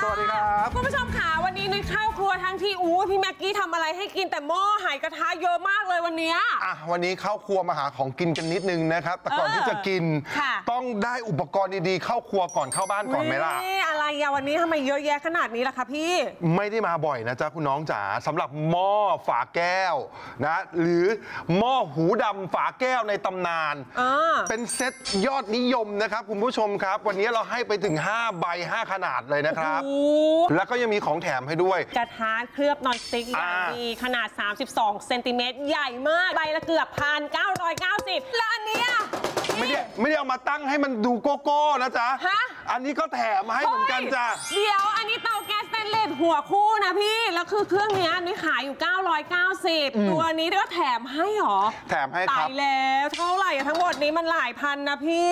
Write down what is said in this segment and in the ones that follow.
วัสดีครับคุณผู้ชมค่ะวันนี้นุ้ยเข้าครัวทั้งที่พี่แม็กกี้ทำอะไรให้กินแต่หม้อหายกระทะเยอะมากเลยวันนี้วันนี้เข้าครัวมาหาของกินกันนิดนึงนะครับแต่ก่อนที่จะกินต้องได้อุปกรณ์ดีๆเข้าครัวก่อนเข้าบ้านก่อนไหมล่ะอะไรวันนี้ทำไมเยอะแยะขนาดนี้ล่ะคะพี่ไม่ได้มาบ่อยนะจ๊ะคุณน้องจ๋าสำหรับหม้อฝาแก้วนะหรือหม้อหูดำฝาแก้วในตำนานเป็นเซตยอดนิยมนะครับคุณผู้ชมครับวันนี้เราให้ไปถึง5ใบ5ขนาดเลยนะครับแล้วก็ยังมีของแถมให้ด้วยกระทะเคลือบนอนสติ๊กอย่างดีขนาด32 เซนติเมตรใหญ่มากใบละเกือบ1,990และอันนี้ไม่ได้เอามาตั้งให้มันดูโกโก้นะจ๊ะอันนี้ก็แถมให้เหมือนกันจ้ะเดี๋ยวอันนี้เตาแก๊สสแตนเลสหัวคู่นะพี่แล้วคือเครื่องนี้นี่ขายอยู่990ตัวนี้ก็แถมให้หรอแถมให้ครับตายแล้วเท่าไหร่ทั้งหมดนี้มันหลายพันนะพี่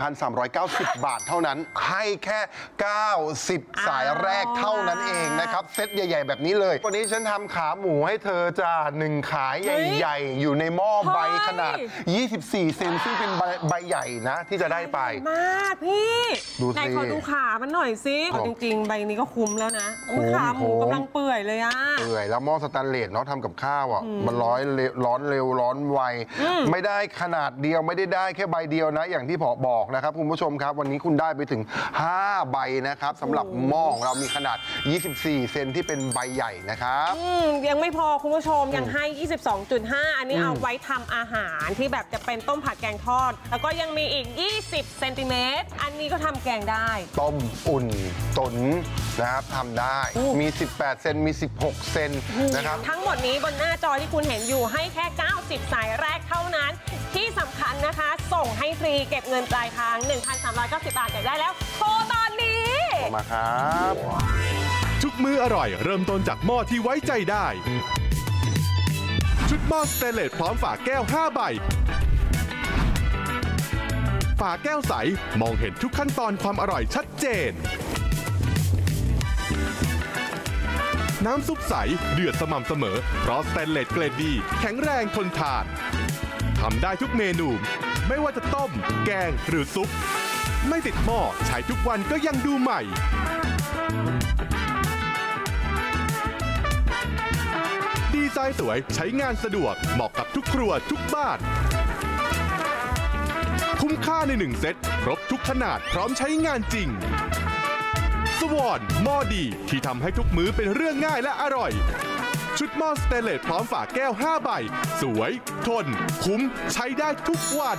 1,390 บาทเท่านั้นให้แค่90สายแรกเท่านั้นเองนะครับเซตใหญ่ๆแบบนี้เลยวันนี้ฉันทำขาหมูให้เธอจ้ะ1ขายใหญ่ๆอยู่ในหม้อใบขนาด24 เซนซึ่งเป็นใบใหญ่นะที่จะได้ไปมากพี่ไหนขอดูขามันหน่อยสิจริงๆใบนี้ก็คุ้มแล้วนะขาหมูกำลังเปื่อยเลยเปื่อยแล้วหม้อสแตนเลสเนาะทำกับข้าวมันร้อนเร็วร้อนไวไม่ได้ขนาดเดียวไม่ได้แค่ใบเดียวนะอย่างที่บอกนะครับคุณผู้ชมครับวันนี้คุณได้ไปถึง5ใบนะครับสำหรับหม้อของเรามีขนาด24 เซนที่เป็นใบใหญ่นะครับยังไม่พอคุณผู้ชมยังให้ 22.5 อันนี้เอาไว้ทำอาหารที่แบบจะเป็นต้มผัดแกงทอดแล้วก็ยังมีอีก20 เซนติเมตรอันนี้ก็ทำแกงได้ต้มอุ่นตุ๋นนะครับทำได้มี18 เซนมี16 เซนนะครับทั้งหมดนี้บนหน้าจอที่คุณเห็นอยู่ให้แค่90สายแรกเท่านั้นที่สำคัญนะคะส่งให้ฟรีเก็บเงินปลายทาง 1,390 บาทจ่ายได้แล้วโทรตอนนี้มาครับทุกมื้ออร่อยเริ่มต้นจากหม้อที่ไว้ใจได้ชุดหม้อสเตนเลสพร้อมฝาแก้ว5ใบฝาแก้วใสมองเห็นทุกขั้นตอนความอร่อยชัดเจนน้ำซุปใสเดือดสม่ำเสมอเพราะสเตนเลสเกรดดีแข็งแรงทนทานทำได้ทุกเมนูไม่ว่าจะต้มแกงหรือซุปไม่ติดหม้อใช้ทุกวันก็ยังดูใหม่ดีไซน์สวยใช้งานสะดวกเหมาะกับทุกครัวทุกบ้านคุ้มค่าใน1เซตครบทุกขนาดพร้อมใช้งานจริงสวอนหม้อดีที่ทำให้ทุกมื้อเป็นเรื่องง่ายและอร่อยชุดหม้อสเตนเลสพร้อมฝาแก้ว5ใบสวยทนคุ้มใช้ได้ทุกวัน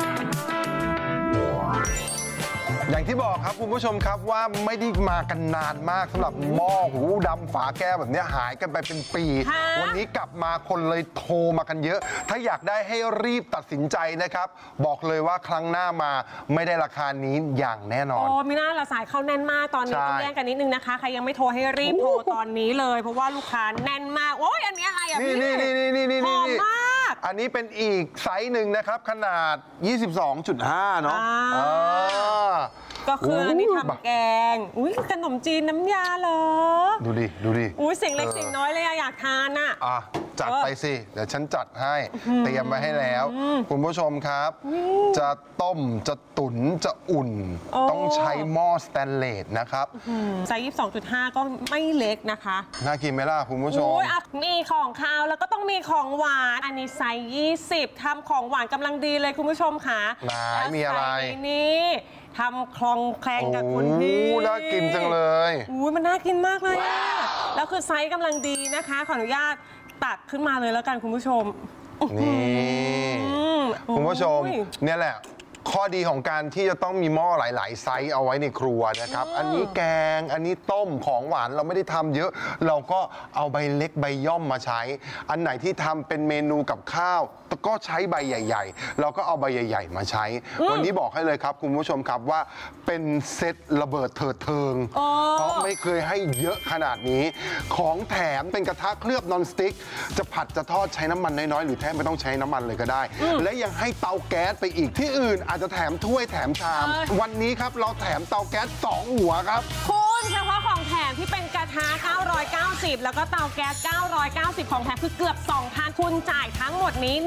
อย่างที่บอกครับคุณผู้ชมครับว่าไม่ได้มากันนานมากสำหรับหม้อหูดำฝาแก้วแบบนี้หายกันไปเป็นปีวันนี้กลับมาคนเลยโทรมากันเยอะถ้าอยากได้ให้รีบตัดสินใจนะครับบอกเลยว่าครั้งหน้ามาไม่ได้ราคานี้อย่างแน่นอนไม่น่าละสายเข้าแน่นมากตอนนี้ต้องแย่งกันนิดนึงนะคะใครยังไม่โทรให้รีบโทรตอนนี้เลยเพราะว่าลูกค้าแน่นมากโอ้ยอันนี้อะไรอ่ะพี่นี่หอมมากอันนี้เป็นอีกไซส์หนึ่งนะครับขนาด 22.5 เนาะก็คืออันนี้ทำแกงขนมจีนน้ำยาเหรอดูดิเสียงเล็กเสียงน้อยเลยอยากทานจัดไปสิเดี๋ยวฉันจัดให้เตรียมไว้ให้แล้วคุณผู้ชมครับจะต้มจะตุ๋นจะอุ่นต้องใช้หม้อสแตนเลสนะครับไซส์ 22.5 ก็ไม่เล็กนะคะน่ากินไหมล่ะคุณผู้ชมมีของคาวแล้วก็ต้องมีของหวานอันนี้ไซส์ 20ทำของหวานกำลังดีเลยคุณผู้ชมค่ะมีอะไรนี่ทำคลองแคลงกับคุณพี่น่ากินจังเลยมันน่ากินมากเลยแล้วคือไซส์กำลังดีนะคะขออนุญาตตักขึ้นมาเลยแล้วกันคุณผู้ชมนี่คุณผู้ชมเนี่ยแหละข้อดีของการที่จะต้องมีหม้อหลายๆไซส์เอาไว้ในครัวนะครับอันนี้แกงอันนี้ต้มของหวานเราไม่ได้ทำเยอะเราก็เอาใบเล็กใบย่อมมาใช้อันไหนที่ทำเป็นเมนูกับข้าวก็ใช้ใบใหญ่ๆเราก็เอาใบใหญ่ๆมาใช้วันนี้บอกให้เลยครับคุณผู้ชมครับว่าเป็นเซตระเบิดเถิดเทิงเพราะไม่เคยให้เยอะขนาดนี้ของแถมเป็นกระทะเคลือบนอนสติ๊กจะผัดจะทอดใช้น้ำมันน้อยๆหรือแทบไม่ต้องใช้น้ำมันเลยก็ได้และยังให้เตาแก๊สไปอีกที่อื่นจะแถมถ้วยแถมชามวันนี้ครับเราแถมเตาแก๊ส2หัวครับคุณเฉพาะของแถมที่เป็นกระทะ990แล้วก็เตาแก๊ส990ของแถมคือเกือบ 2,000 คุณจ่ายทั้งหมดนี้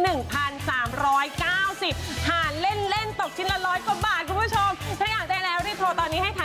1,390 หารเล่นตกชิ้นละ100 กว่าบาทคุณผู้ชมถ้าอยากได้แล้วรีบโทรตอนนี้ให้